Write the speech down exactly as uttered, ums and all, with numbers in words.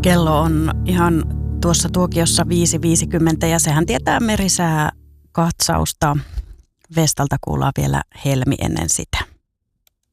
Kello on ihan tuossa tuokiossa viisi viisikymmentä ja sehän tietää merisää katsausta. Vestalta kuullaan vielä Helmi ennen sitä.